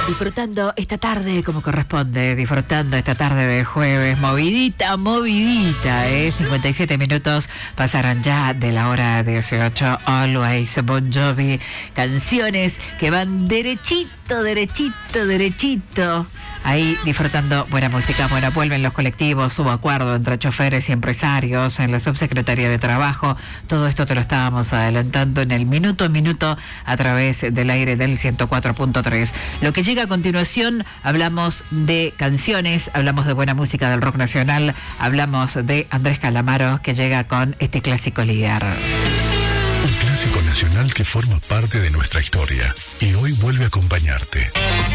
Disfrutando esta tarde como corresponde, disfrutando esta tarde de jueves, movidita, 57 minutos pasaron ya de la hora 18, Always, Bon Jovi, canciones que van derechito, ahí disfrutando buena música. Bueno, vuelven los colectivos, hubo acuerdo entre choferes y empresarios en la subsecretaría de Trabajo. Todo esto te lo estábamos adelantando en el minuto a minuto a través del aire del 104.3. Lo que llega a continuación, hablamos de canciones, hablamos de buena música del rock nacional, hablamos de Andrés Calamaro, que llega con este clásico líder. Un clásico nacional que forma parte de nuestra historia y hoy vuelve a acompañarte.